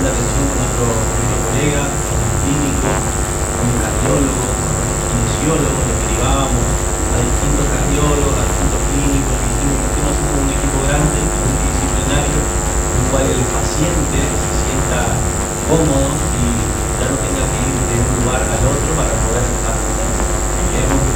de atención con nuestro colega, clínico, como cardiólogos, kinesiólogos, los derivábamos a distintos cardiólogos, a distintos clínicos, dijimos que no hacemos un equipo grande, multidisciplinario, en el cual el paciente se sienta cómodo